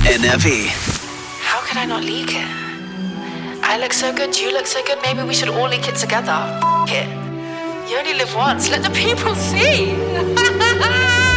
NFE. How could I not leak it? I look so good, you look so good, maybe we should all leak it together. F it. You only live once, let the people see.